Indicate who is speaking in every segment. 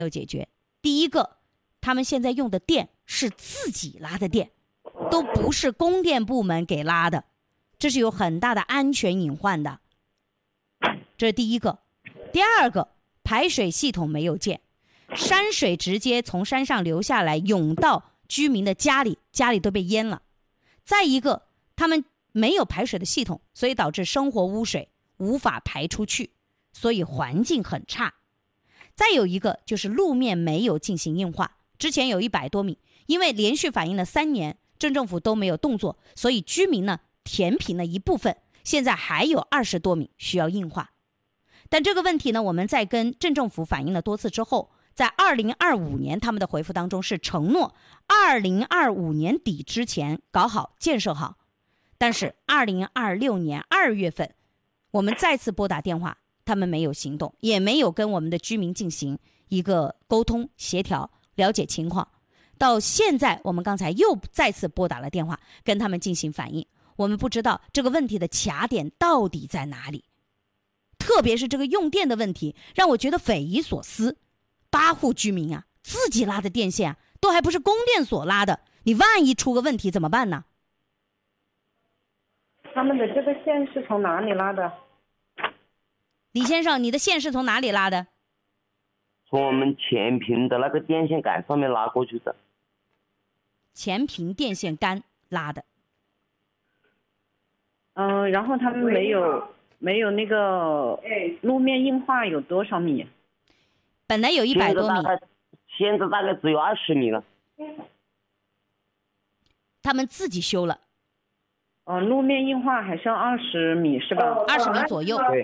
Speaker 1: 有解决。第一个，他们现在用的电是自己拉的电，都不是供电部门给拉的，这是有很大的安全隐患的。这是第一个。第二个，排水系统没有建，山水直接从山上流下来，涌到居民的家里，家里都被淹了。再一个，他们没有排水的系统，所以导致生活污水无法排出去，所以环境很差。再有一个就是路面没有进行硬化，之前有100多米，因为连续反映了3年，镇政府都没有动作，所以居民呢填平了一部分，现在还有20多米需要硬化。但这个问题呢，我们在跟镇政府反映了多次之后，在2025年他们的回复当中是承诺2025年底之前搞好建设好。但是2026年2月份我们再次拨打电话，他们没有行动，也没有跟我们的居民进行一个沟通协调，了解情况。到现在我们刚才又再次拨打了电话跟他们进行反映，我们不知道这个问题的卡点到底在哪里。特别是这个用电的问题让我觉得匪夷所思，8户居民啊，自己拉的电线啊，都还不是供电所拉的，你万一出个问题怎么办呢？
Speaker 2: 他们的这个线是从哪里拉的？
Speaker 1: 李先生，你的线是从哪里拉的？
Speaker 3: 从我们前屏的那个电线杆上面拉过去的。
Speaker 1: 前屏电线杆拉的。
Speaker 2: 然后他们没有那个路面硬化有多少米？
Speaker 1: 本来有100多米，
Speaker 3: 现在大概只有20米了。
Speaker 1: 他们自己修了。
Speaker 2: 路面硬化还剩20米是吧
Speaker 1: ？20米左右。
Speaker 3: 对。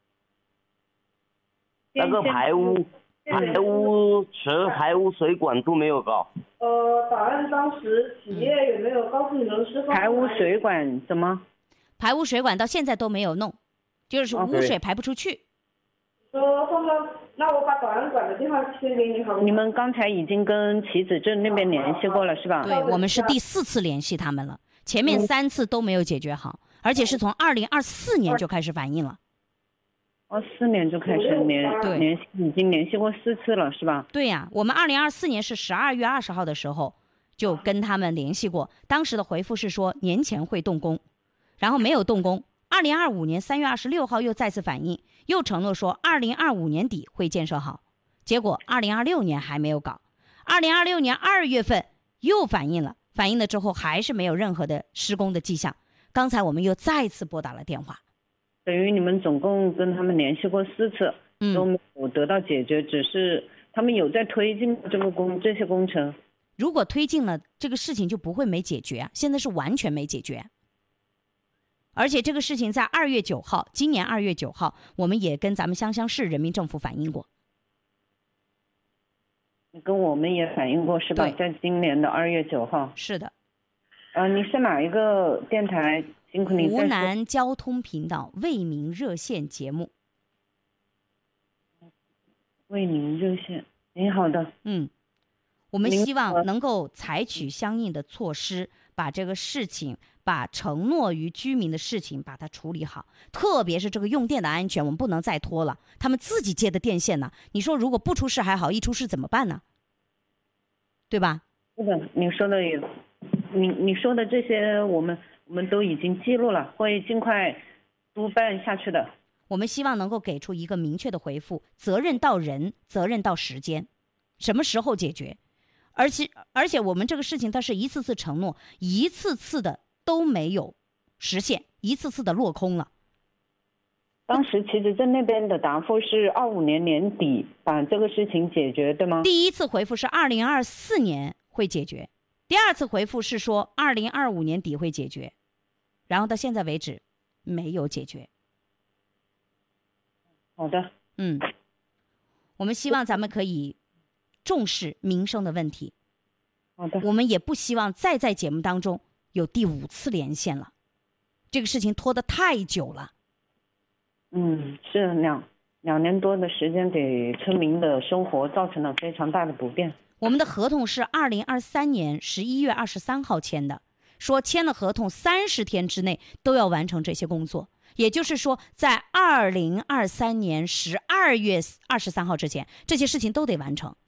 Speaker 3: 那个排污池、排污水管都没有搞。
Speaker 4: 法案当时企业有没有告诉你们是
Speaker 2: 排污水管怎么？
Speaker 1: 排污水管到现在都没有弄，就是污水排不出去。
Speaker 4: 那我把保安管的电话先给你好吗？
Speaker 2: 你们刚才已经跟棋子镇那边联系过了是吧？
Speaker 1: 对，我们是第4次联系他们了，前面3次都没有解决好，而且是从2024年就开始反映了。
Speaker 2: 4年就开始联系，已经联系过4次了是吧？
Speaker 1: 对呀，我们2024年是12月20号的时候就跟他们联系过，当时的回复是说年前会动工，然后没有动工。2025年3月26号又再次反映，又承诺说2025年底会建设好，结果2026年还没有搞。2026年2月份又反映了之后还是没有任何的施工的迹象。刚才我们又再次拨打了电话，
Speaker 2: 等于你们总共跟他们联系过4次，都没有得到解决，只是他们有在推进这些工程。
Speaker 1: 如果推进了，这个事情就不会没解决啊，现在是完全没解决。而且这个事情在2月9号，今年2月9号，我们也跟咱们湘乡市人民政府反映过。
Speaker 2: 你跟我们也反映过是吧？在今年的2月9号。
Speaker 1: 是的。
Speaker 2: 你是哪一个电台？辛苦你。
Speaker 1: 湖南交通频道为民热线节目。
Speaker 2: 为民热线，好的。
Speaker 1: 我们希望能够采取相应的措施，把这个事情，把承诺于居民的事情把它处理好，特别是这个用电的安全，我们不能再拖了。他们自己接的电线呢，你说如果不出事还好，一出事怎么办呢？对吧？
Speaker 2: 是的，你说的也，你说的这些我们都已经记录了，会尽快督办下去的。
Speaker 1: 我们希望能够给出一个明确的回复，责任到人，责任到时间，什么时候解决？而且我们这个事情它是一次次承诺，一次次的都没有实现，一次次的落空了。
Speaker 2: 当时棋子镇那边的答复是25年年底把这个事情解决，对吗？
Speaker 1: 第一次回复是2024年会解决，第二次回复是说2025年底会解决，然后到现在为止没有解决。
Speaker 2: 好的。
Speaker 1: 我们希望咱们可以重视民生的问题。
Speaker 2: 好的。
Speaker 1: 我们也不希望再在节目当中有第5次连线了，这个事情拖得太久了。
Speaker 2: 是两年多的时间，给村民的生活造成了非常大的不便。
Speaker 1: 我们的合同是2023年11月23号签的，说签了合同30天之内都要完成这些工作， 也就是说，在2023年12月23号之前，这些事情都得完成。